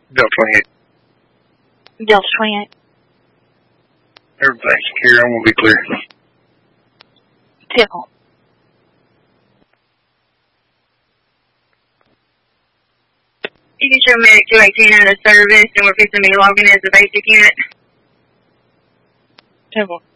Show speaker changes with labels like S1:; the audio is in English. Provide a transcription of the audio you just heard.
S1: Delta 28.
S2: Delta 28.
S1: Everything's secure. I'm going to be clear.
S2: Tickle.
S3: You can show Medic 218 out of service, and we're fixing to be logging as a basic unit.
S2: Tickle.